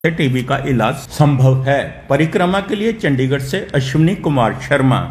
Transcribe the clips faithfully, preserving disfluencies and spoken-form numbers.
TB का इलाज संभव है। परिक्रमा के लिए चंडीगढ़ से Ashwini Kumar Sharma.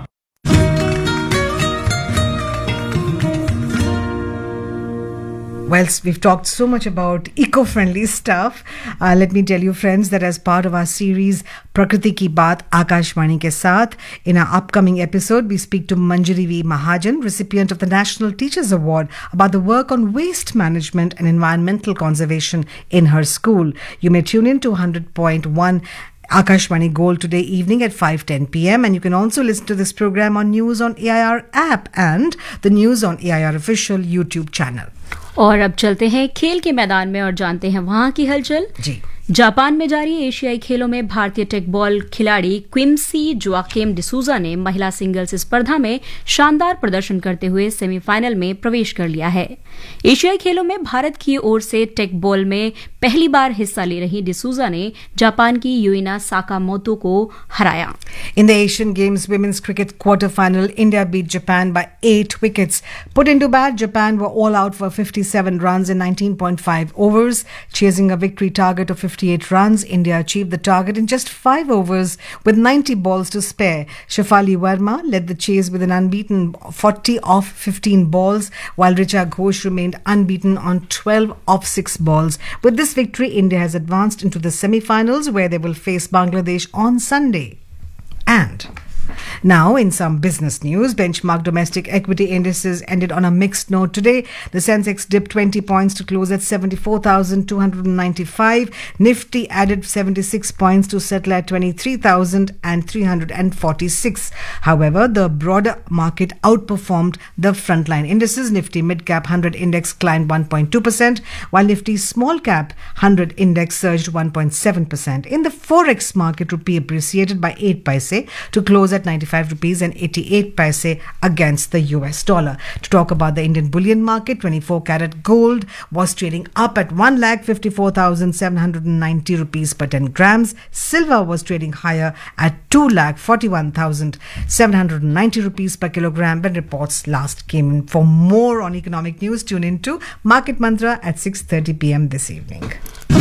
Whilst we've talked so much about eco-friendly stuff, uh, let me tell you, friends, that as part of our series Prakriti Ki Baat Akashvani ke Saath, in our upcoming episode, we speak to Manjari V. Mahajan, recipient of the National Teachers Award, about the work on waste management and environmental conservation in her school. You may tune in to one hundred point one Akashvani Gold today evening at five ten p.m. and you can also listen to this program on News on A I R app and the News on A I R official YouTube channel. और अब चलते हैं खेल के मैदान में और जानते हैं वहां की हलचल। जी। जापान में जारी एशियाई खेलों में भारतीय टेकबॉल खिलाड़ी क्विम्सी जोआकिम डिसूजा ने महिला सिंगल्स स्पर्धा में शानदार प्रदर्शन करते हुए सेमीफाइनल में प्रवेश कर लिया है। एशियाई खेलों में भारत की ओर से टेकबॉल में पहली बार हिस्सा ले रही डिसूजा ने जापान की यूइना साकामोतो को हराया। In the Asian Games Women's Cricket quarter-final, India beat Japan by eight wickets. Put into bat, Japan were all out for fifty-seven runs in nineteen point five overs. Chasing a victory target of fifty-eight runs, India achieved the target in just five overs with ninety balls to spare. Shafali Verma led the chase with an unbeaten forty off fifteen balls, while Richa Ghosh remained unbeaten on twelve off six balls. With this victory, India has advanced into the semi-finals where they will face Bangladesh on Sunday. And now, in some business news, benchmark domestic equity indices ended on a mixed note today. The Sensex dipped twenty points to close at seventy-four thousand two hundred ninety-five. Nifty added seventy-six points to settle at twenty-three thousand three hundred forty-six. However, the broader market outperformed the frontline indices. Nifty Mid-Cap one hundred index climbed one point two percent, while Nifty Small-Cap one hundred index surged one point seven percent. In the Forex market, rupee appreciated by eight paise to close at ninety-five rupees and eighty-eight paise against the U S dollar. To talk about the Indian bullion market, twenty-four karat gold was trading up at one lakh fifty-four thousand seven hundred ninety rupees per ten grams. Silver was trading higher at two lakh forty-one thousand seven hundred ninety rupees per kilogram when reports last came in. For more on economic news, tune in to Market Mantra at six thirty p.m. this evening.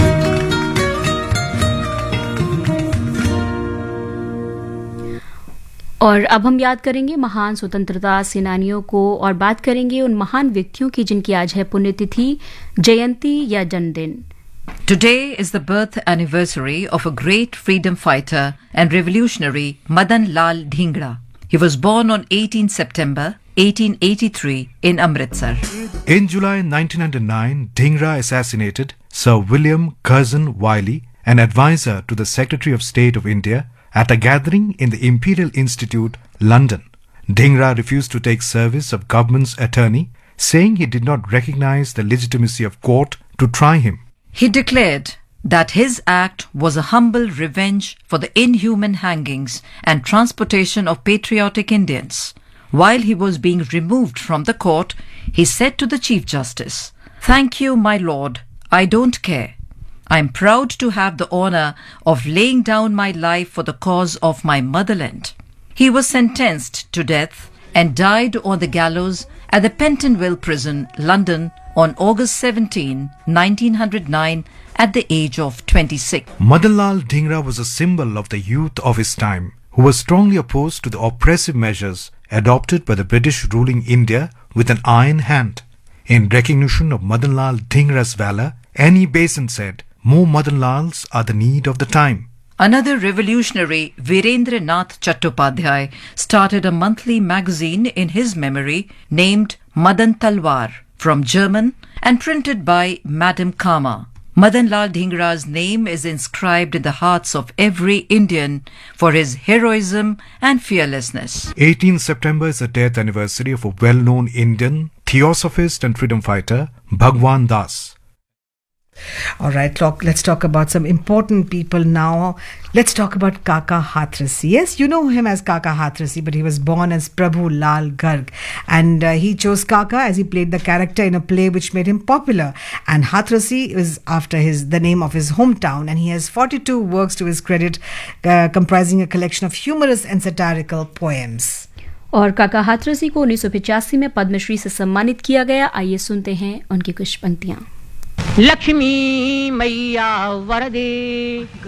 और अब हम याद करेंगे महान स्वतंत्रता सेनानियों को और बात करेंगे उन महान व्यक्तियों की जिनकी आज है पुण्यतिथि, जयंती या जन्मदिन। Today is the birth anniversary of a great freedom fighter and revolutionary Madan Lal Dhingra. He was born on eighteenth September eighteen eighty-three in Amritsar. In July nineteen oh nine, Dhingra assassinated Sir William Curzon Wiley, an advisor to the Secretary of State of India, at a gathering in the Imperial Institute, London. Dhingra refused to take service of government's attorney, saying he did not recognize the legitimacy of court to try him. He declared that his act was a humble revenge for the inhuman hangings and transportation of patriotic Indians. While he was being removed from the court, he said to the Chief Justice, "Thank you, my lord, I don't care. I am proud to have the honor of laying down my life for the cause of my motherland." He was sentenced to death and died on the gallows at the Pentonville Prison, London, on August seventeenth, nineteen oh nine, at the age of twenty-six. Madan Lal Dhingra was a symbol of the youth of his time, who was strongly opposed to the oppressive measures adopted by the British ruling India with an iron hand. In recognition of Madan Lal Dhingra's valor, Annie Besant said, "More Madan Lals are the need of the time." Another revolutionary, Virendra Nath Chattopadhyay, started a monthly magazine in his memory named Madan Talwar, from German, and printed by Madame Kama. Madan Lal Dhingra's name is inscribed in the hearts of every Indian for his heroism and fearlessness. eighteenth September is the death anniversary of a well-known Indian theosophist and freedom fighter, Bhagwan Das. All right, talk, let's talk about some important people now. Let's talk about Kaka Hathrasi. Yes, you know him as Kaka Hathrasi, but he was born as Prabhu Lal Garg. And uh, he chose Kaka as he played the character in a play which made him popular. And Hathrasi is after his the name of his hometown. And he has forty-two works to his credit, uh, comprising a collection of humorous and satirical poems. और काका हाथरसी को उन्नीस सौ पचासी में पद्मश्री से सम्मानित किया गया। आइए सुनते हैं उनकी कुछ पंक्तियां। लक्ष्मी मैया वरदे